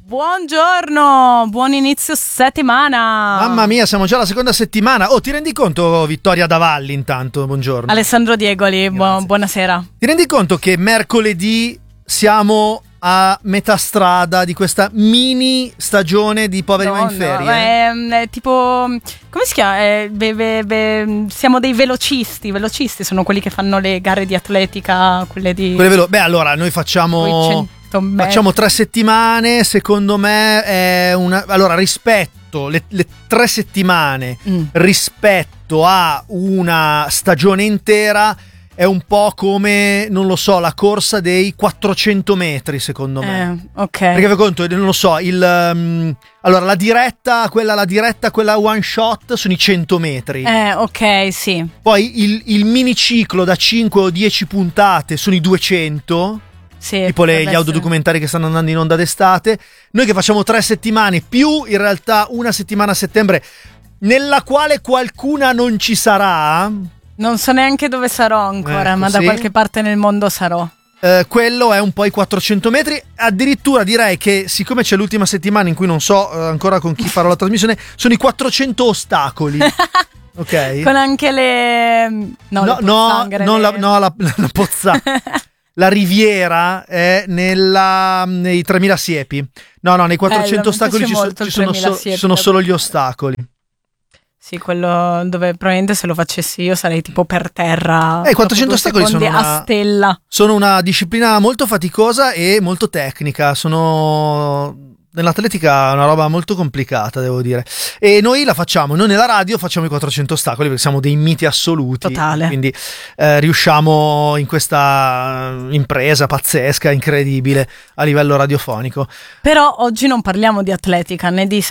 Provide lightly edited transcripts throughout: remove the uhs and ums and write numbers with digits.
Buongiorno, buon inizio settimana. Mamma mia, siamo già alla seconda settimana. Oh, ti rendi conto, Vittoria Davalli, intanto, buongiorno. Alessandro Diegoli, buonasera. Ti rendi conto che mercoledì siamo a metà strada di questa mini stagione di Poveri ma in ferie? È tipo, come si chiama? Siamo dei velocisti sono quelli che fanno le gare di atletica, quelle di... allora, noi facciamo 3 settimane, secondo me è una... Allora, rispetto le 3 settimane rispetto a una stagione intera è un po' come, non lo so, la corsa dei 400 metri, secondo me. Ok. Perché fai conto, non lo so, allora la diretta, quella one shot sono i 100 metri. Ok, sì. Poi il miniciclo da 5 o 10 puntate sono i 200. Sì, tipo gli audiodocumentari che stanno andando in onda d'estate. Noi che facciamo 3 settimane più in realtà una settimana a settembre nella quale qualcuna non ci sarà. Non so neanche dove sarò ancora, ma da qualche parte nel mondo sarò. Quello è un po' i 400 metri. Addirittura direi che, siccome c'è l'ultima settimana in cui non so ancora con chi farò la trasmissione, sono i 400 ostacoli. Ok? Con anche le... la pozzanghera. La riviera è nei 3000 siepi. No, nei 400 ostacoli ci sono solo gli ostacoli. Sì, quello dove probabilmente se lo facessi io sarei tipo per terra. 400 ostacoli sono una disciplina molto faticosa e molto tecnica. Nell'atletica è una roba molto complicata, devo dire. E noi la facciamo, noi nella radio facciamo i 400 ostacoli perché siamo dei miti assoluti. Totale. Quindi riusciamo in questa impresa pazzesca, incredibile a livello radiofonico. Però oggi non parliamo di atletica né di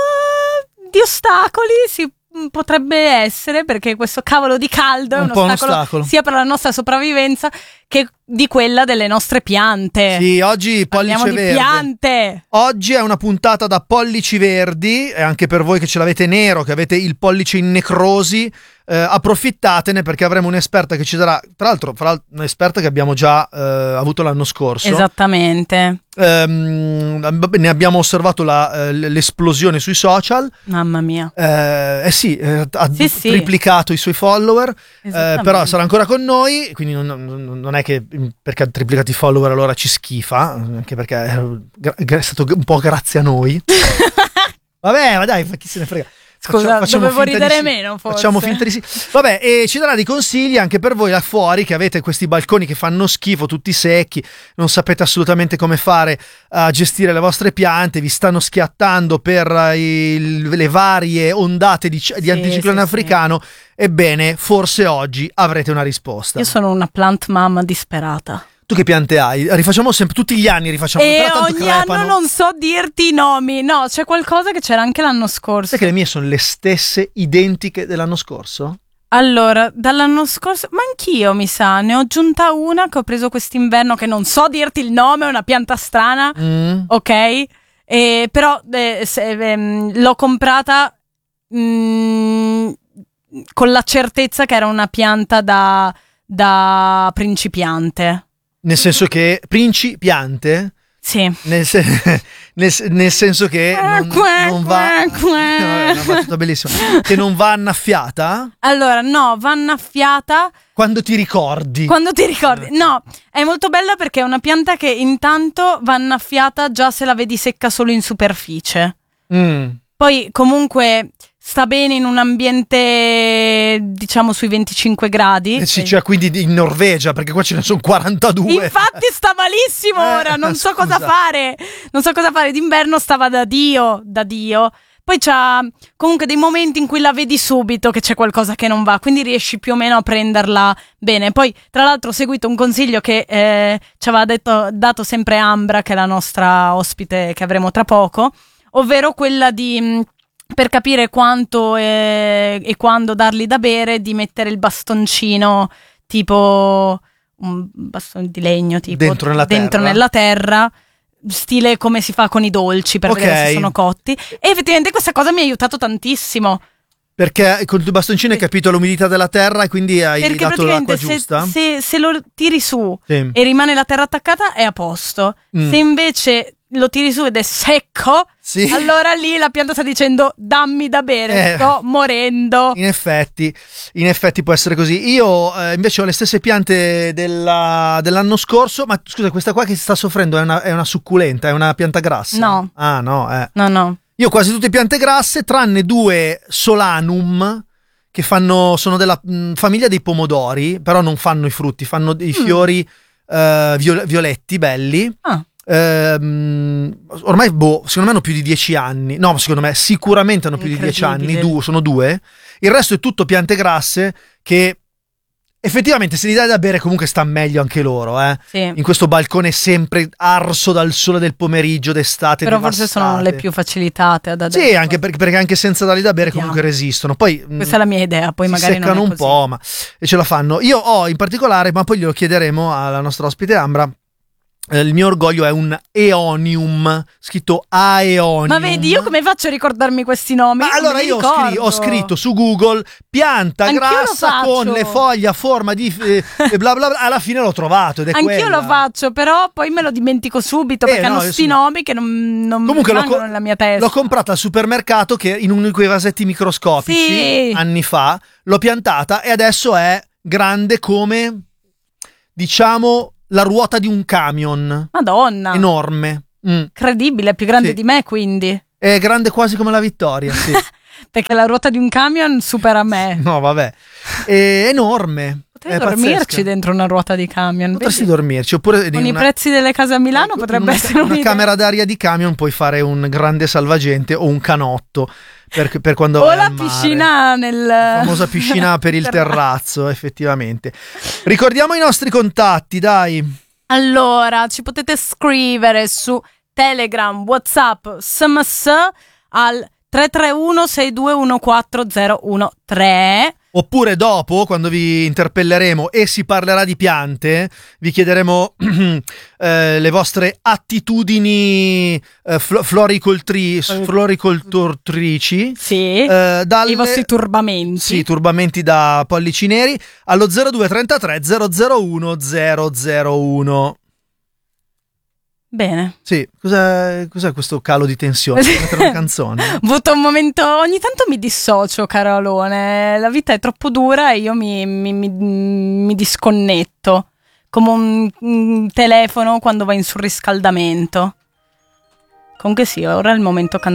ostacoli, potrebbe essere, perché questo cavolo di caldo è un ostacolo sia per la nostra sopravvivenza che di quella delle nostre piante. Sì, oggi pollice verde. Di piante. Oggi è una puntata da pollici verdi, e anche per voi che ce l'avete nero, che avete il pollice in necrosi, approfittatene perché avremo un'esperta che ci darà, tra l'altro un'esperta che abbiamo già avuto l'anno scorso. Esattamente. Ne abbiamo osservato l'esplosione sui social. Mamma mia. Ha triplicato i suoi follower, però sarà ancora con noi, quindi non è che perché ha triplicato i follower allora ci schifa, anche perché è stato un po' grazie a noi. Vabbè, ma dai, chi se ne frega. Scusa, dovevo ridere meno, forse. Facciamo finta di sì. Vabbè, e ci darà dei consigli anche per voi là fuori che avete questi balconi che fanno schifo, tutti secchi, non sapete assolutamente come fare a gestire le vostre piante, vi stanno schiattando per le varie ondate di anticiclone africano. Ebbene, forse oggi avrete una risposta. Io sono una plant mom disperata. Tu che piante hai? Rifacciamo sempre, tutti gli anni rifacciamo. E ogni anno non so dirti i nomi. No, c'è qualcosa che c'era anche l'anno scorso. Sai che le mie sono le stesse, identiche dell'anno scorso? Allora, dall'anno scorso, ma anch'io mi sa, ne ho aggiunta una che ho preso quest'inverno, che non so dirti il nome, è una pianta strana, ok? Però l'ho comprata con la certezza che era una pianta da principiante. Nel senso che principiante? Sì. Nel senso che non va... No, è una battuta bellissima. Che non va annaffiata? Allora, no, va annaffiata... Quando ti ricordi. No, è molto bella perché è una pianta che intanto va annaffiata già se la vedi secca solo in superficie. Poi comunque... sta bene in un ambiente, diciamo, sui 25 gradi. Sì, cioè quindi in Norvegia, perché qua ce ne sono 42. Infatti sta malissimo ora, non so cosa fare. D'inverno stava da Dio. Poi c'ha comunque dei momenti in cui la vedi subito che c'è qualcosa che non va, quindi riesci più o meno a prenderla bene. Poi, tra l'altro, ho seguito un consiglio che ci aveva dato sempre Ambra, che è la nostra ospite che avremo tra poco, ovvero quella di... per capire quanto e quando darli da bere, di mettere il bastoncino, tipo un bastone di legno, tipo dentro nella terra, stile come si fa con i dolci, per vedere se sono cotti. E effettivamente questa cosa mi ha aiutato tantissimo. Perché con il tuo bastoncino hai capito l'umidità della terra e quindi hai dato l'acqua giusta? Se lo tiri su e rimane la terra attaccata è a posto. Se invece lo tiri su ed è secco, sì. Allora lì la pianta sta dicendo dammi da bere, sto morendo. In effetti può essere così. Io invece ho le stesse piante dell'anno scorso, ma scusa, questa qua che sta soffrendo è una succulenta, è una pianta grassa? No. Ah no, No. Io ho quasi tutte piante grasse, tranne 2 solanum, che sono della famiglia dei pomodori, però non fanno i frutti, fanno dei fiori violetti, belli. Ormai secondo me hanno più di 10 anni. No, secondo me sicuramente hanno più di 10 anni. Sono 2. Il resto è tutto piante grasse che effettivamente se li dai da bere comunque sta meglio anche loro, Sì. In questo balcone sempre arso dal sole del pomeriggio d'estate. Però devastate. forse sono le più facilitate ad adesso. Sì, anche perché anche senza darli da bere comunque resistono. Poi questa è la mia idea, poi magari seccano non è un così. po', e ce la fanno. Io ho in particolare, ma poi glielo chiederemo alla nostra ospite Ambra, il mio orgoglio è un Aeonium, scritto Aeonium. Ma vedi, io come faccio a ricordarmi questi nomi? Ma allora io ho scritto su Google pianta Anch'io grassa con le foglie a forma di bla bla bla, alla fine l'ho trovato ed è Anch'io quella. lo faccio, però poi me lo dimentico subito perché hanno sti nomi che non comunque rimangono nella mia testa. L'ho comprata al supermercato che in uno di quei vasetti microscopici anni fa, l'ho piantata e adesso è grande come, diciamo, la ruota di un camion. Madonna. Enorme. Incredibile, è più grande di me, quindi. È grande quasi come la Vittoria, sì. Perché la ruota di un camion supera me. No, vabbè. È enorme. Potrei dormirci dentro una ruota di camion. Potresti dormirci. Oppure con i prezzi delle case a Milano potrebbe essere una camera d'aria di camion, puoi fare un grande salvagente o un canotto per quando o vai la al mare. piscina La famosa piscina per il terrazzo, effettivamente. Ricordiamo i nostri contatti, dai. Allora, ci potete scrivere su Telegram, WhatsApp, SMS al 331-6214013. Oppure dopo, quando vi interpelleremo e si parlerà di piante, vi chiederemo le vostre attitudini floricoltrici. Sì, i vostri turbamenti. Sì, turbamenti da pollici neri allo 0233 001 001. Bene. Sì, cos'è questo calo di tensione? Devo mettere una canzone. Ho avuto un momento, ogni tanto mi dissocio, caro Alone. La vita è troppo dura e io mi disconnetto. Come un telefono quando va in surriscaldamento. Comunque sì, ora è il momento